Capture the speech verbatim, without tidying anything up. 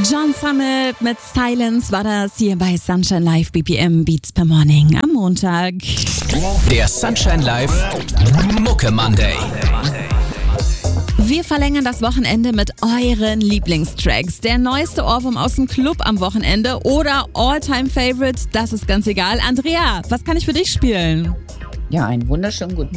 John Summit mit Silence war das hier bei Sunshine Live B P M Beats per Morning am Montag. Der Sunshine Live Mucke Monday. Wir verlängern das Wochenende mit euren Lieblingstracks. Der neueste Ohrwurm aus dem Club am Wochenende oder All-Time-Favorite, das ist ganz egal. Andrea, was kann ich für dich spielen? Ja, einen wunderschönen guten